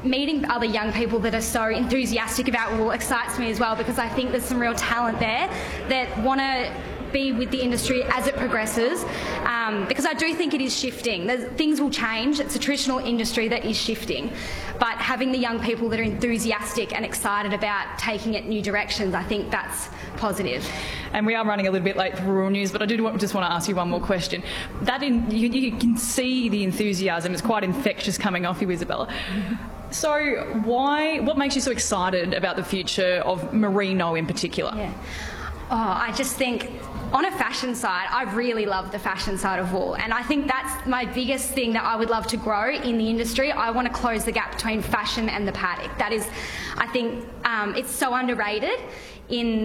meeting other young people that are so enthusiastic about wool excites me as well, because I think there's some real talent there that want to be with the industry as it progresses, because I do think it is shifting. Things will change. It's a traditional industry that is shifting, but having the young people that are enthusiastic and excited about taking it new directions, I think that's positive. And we are running a little bit late for rural news, but I just want to ask you one more question. You can see the enthusiasm. It's quite infectious coming off you, Isabella. So what makes you so excited about the future of merino in particular? Yeah. Oh, I just think on a fashion side, I really love the fashion side of wool, and I think that's my biggest thing that I would love to grow in the industry. I want to close the gap between fashion and the paddock. That is, I think it's so underrated in